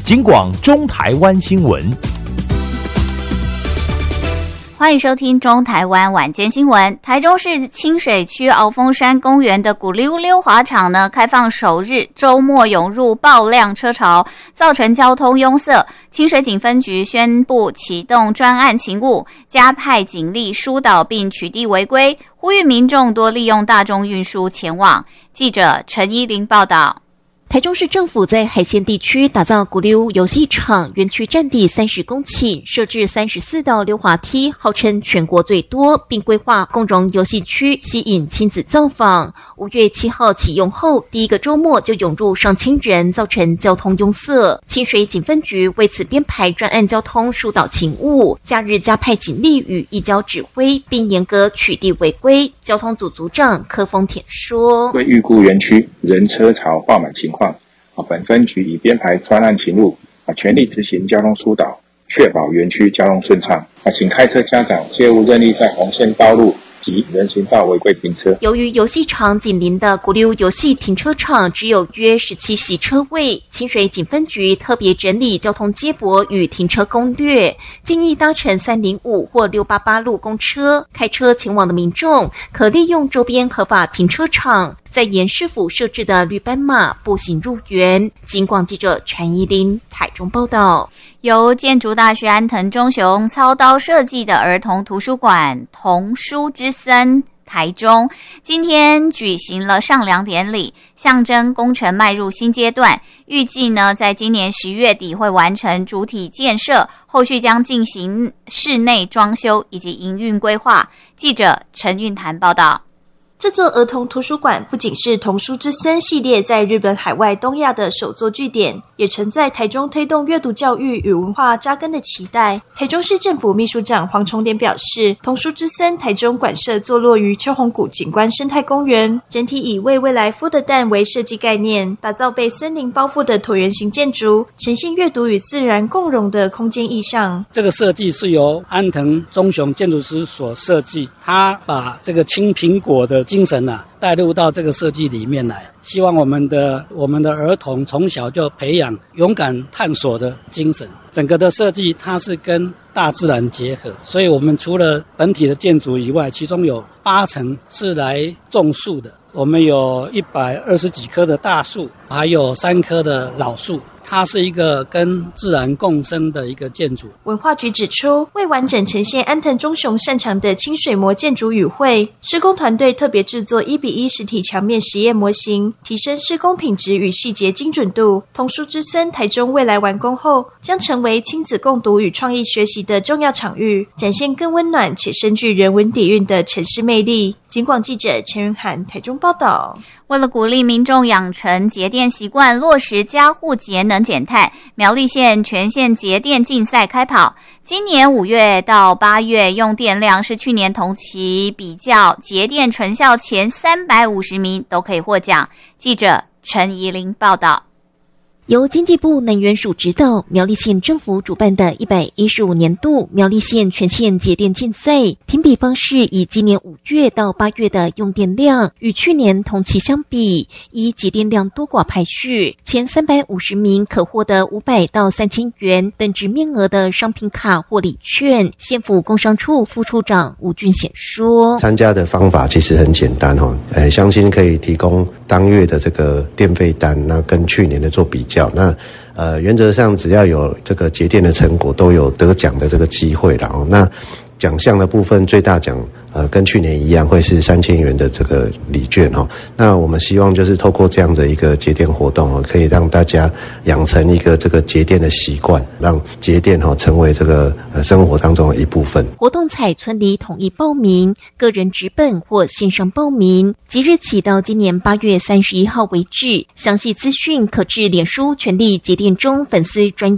警广中台湾新闻。 欢迎收听中台湾晚间新闻。台中市清水区鳌峰山公园的古溜溜滑场呢，开放首日周末涌入爆量车潮，造成交通拥塞。清水警分局宣布启动专案勤务，加派警力疏导并取缔违规，呼吁民众多利用大众运输前往。记者陈依玲报道。 台中市政府在海线地区打造古溜游戏场，园区占地30公顷，设置34道溜滑梯，号称全国最多，并规划共融游戏区，吸引亲子造访。5月7号启用后，第一个周末就涌入上千人，造成交通拥塞。清水警分局为此编排专案交通疏导勤务，假日加派警力与移交指挥，并严格取缔违规。交通组组长柯丰田说： 为预估园区人车潮爆满情况，本分局已编排专案勤务，全力执行交通疏导，确保园区交通顺畅。请开车家长切勿任意在红线道路及人行道违规停车。 由于游戏场紧邻的古溜游戏停车场只有约17席车位，清水警分局特别整理交通接驳与停车攻略，建议搭乘305或688路公车，开车前往的民众可利用周边合法停车场，在沿市府设置的绿斑马步行入园。警广记者陈依琳台中报道。 由建筑大师安藤忠雄操刀设计的儿童图书馆童书之森台中今天举行了上梁典礼，象征工程迈入新阶段。预计呢，在今年10月底会完成主体建设，后续将进行室内装修以及营运规划。记者陈韵涵报道。 这座儿童图书馆不仅是童书之森系列在日本、海外、东亚的首座据点，也承载台中推动阅读教育与文化扎根的期待。台中市政府秘书长黄崇典表示，童书之森台中馆舍坐落于秋红谷景观生态公园，整体以为未来孵的蛋为设计概念，打造被森林包覆的椭圆形建筑，呈现阅读与自然共融的空间意象。 这个设计是由安藤忠雄建筑师所设计，他把这个青苹果的精神带入到这个设计里面来，希望我们的儿童从小就培养勇敢探索的精神。整个的设计它是跟大自然结合，所以我们除了本体的建筑以外，其中有8层是来种树的，我们有120几棵的大树，还有3棵的老树。它是一个跟自然共生的一个建筑。 文化局指出，为完整呈现安藤忠雄擅长的清水模建筑语汇，施工团队特别制作1:1实体墙面实验模型，提升施工品质与细节精准度。童书之森台中未来完工后，将成为亲子共读与创意学习的重要场域，展现更温暖且深具人文底蕴的城市魅力。警广记者陈云涵台中报道。 为了鼓励民众养成节电习惯，落实家户节能减碳，苗栗县全县节电竞赛开跑。今年5月到8月用电量是去年同期比较节电成效前350名都可以获奖。记者陈怡玲报道。 由经济部能源署指导，苗栗县政府主办的115年度苗栗县全县节电竞赛，评比方式以今年5月到8月的用电量与去年同期相比，依节电量多寡排序，前350名可获得500到3000元等值面额的商品卡或礼券。县府工商处副处长吴俊显说， 参加的方法其实很简单相亲可以提供当月的这个电费单，那跟去年的做比较，那原则上只要有这个节电的成果，都有得奖的这个机会了。那奖项的部分，最大奖跟去年一样，会是3000元的这个礼券那我们希望就是透过这样的一个节电活动可以让大家养成一个这个节电的习惯，让节电成为这个生活当中的一部分。 活动采村里统一报名，个人直本或线上报名，即日起到今年8月31号为止。详细资讯可至脸书全力节电中粉丝专页